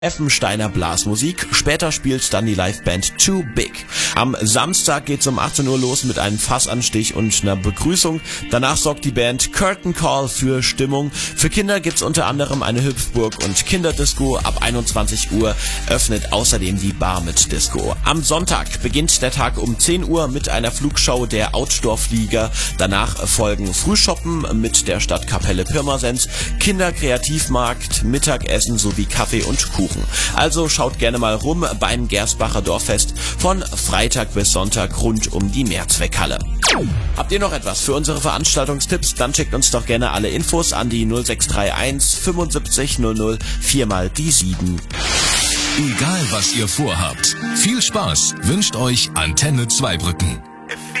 Effensteiner Blasmusik. Später spielt dann die Liveband Too Big. Am Samstag geht's um 18 Uhr los mit einem Fassanstich und einer Begrüßung. Danach sorgt die Band Curtain Call für Stimmung. Für Kinder gibt's unter anderem eine Hüpfburg und Kinderdisco. Ab 21 Uhr öffnet außerdem die Bar mit Disco. Am Sonntag beginnt der Tag um 10 Uhr mit einer Flugshow der Outdoor-Flieger. Danach folgen Frühschoppen mit der Stadtkapelle Pirmasens, Kinderkreativmarkt, Mittagessen sowie Kaffee und Kuchen. Also schaut gerne mal rum beim Gersbacher Dorffest von Freitag bis Sonntag rund um die Mehrzweckhalle. Habt ihr noch etwas für unsere Veranstaltungstipps? Dann schickt uns doch gerne alle Infos an die 0631 75 00 4 mal die 7. Egal was ihr vorhabt, viel Spaß wünscht euch Antenne Zweibrücken.